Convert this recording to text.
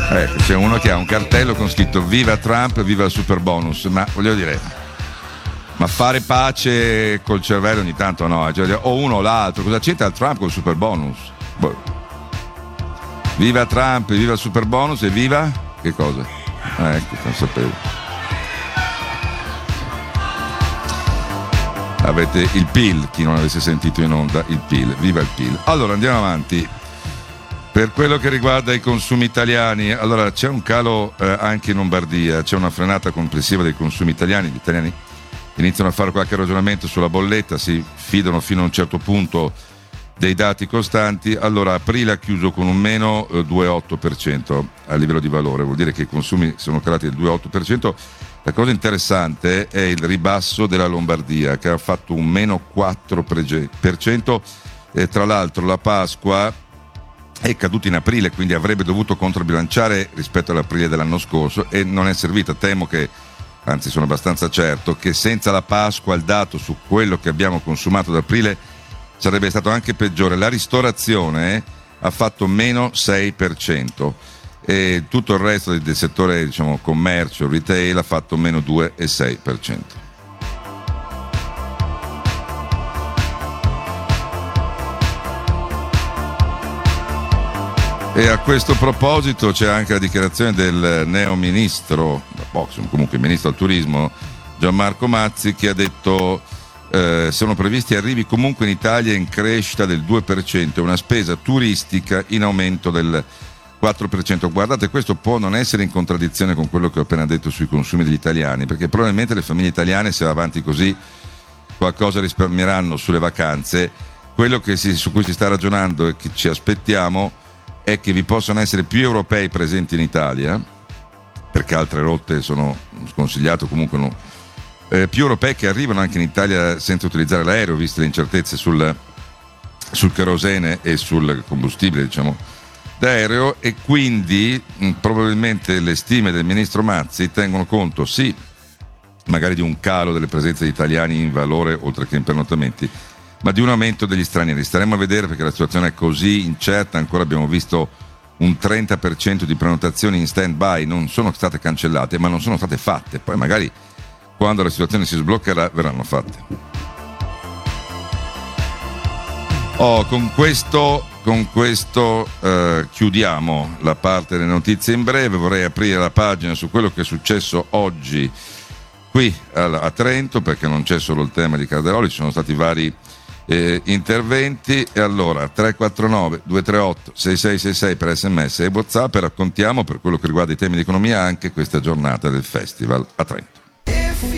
C'è uno che ha un cartello con scritto viva Trump, viva il super bonus, ma voglio dire, ma fare pace col cervello ogni tanto no, cioè, o uno o l'altro, cosa c'entra il Trump col super bonus? Viva Trump, viva il super bonus e viva che cosa? Ecco, non sapevo. Avete il PIL, chi non avesse sentito in onda, il PIL, viva il PIL. Allora andiamo avanti. Per quello che riguarda i consumi italiani, allora c'è un calo anche in Lombardia, c'è una frenata complessiva dei consumi italiani, gli italiani iniziano a fare qualche ragionamento sulla bolletta, si fidano fino a un certo punto dei dati costanti. Allora aprile ha chiuso con un meno 2,8% a livello di valore, vuol dire che i consumi sono calati del 2,8%. La cosa interessante è il ribasso della Lombardia che ha fatto un meno 4%, tra l'altro la Pasqua è caduta in aprile, quindi avrebbe dovuto controbilanciare rispetto all'aprile dell'anno scorso e non è servita. Temo che, anzi sono abbastanza certo, che senza la Pasqua il dato su quello che abbiamo consumato ad aprile sarebbe stato anche peggiore. La ristorazione ha fatto meno 6% e tutto il resto del settore, diciamo, commercio, retail ha fatto meno 2,6%. E a questo proposito c'è anche la dichiarazione del neo ministro, comunque il ministro al turismo, Gianmarco Mazzi, che ha detto sono previsti arrivi comunque in Italia in crescita del 2%, una spesa turistica in aumento del 4%. Guardate, questo può non essere in contraddizione con quello che ho appena detto sui consumi degli italiani, perché probabilmente le famiglie italiane, se va avanti così, qualcosa risparmieranno sulle vacanze. Quello su cui si sta ragionando e che ci aspettiamo è che vi possano essere più europei presenti in Italia, perché altre rotte sono sconsigliate, comunque no, più europei che arrivano anche in Italia senza utilizzare l'aereo, viste le incertezze sul kerosene e sul combustibile, diciamo, d'aereo, e quindi probabilmente le stime del ministro Mazzi tengono conto sì magari di un calo delle presenze di italiani in valore oltre che in pernottamenti, ma di un aumento degli stranieri. Staremo a vedere, perché la situazione è così incerta. Ancora abbiamo visto un 30% di prenotazioni in stand-by, non sono state cancellate, ma non sono state fatte. Poi magari quando la situazione si sbloccherà verranno fatte. Con questo chiudiamo la parte delle notizie in breve. Vorrei aprire la pagina su quello che è successo oggi qui a Trento, perché non c'è solo il tema di Calderoli, ci sono stati vari interventi. E allora 349 238 6666 per SMS e WhatsApp, e raccontiamo, per quello che riguarda i temi di economia, anche questa giornata del festival a Trento.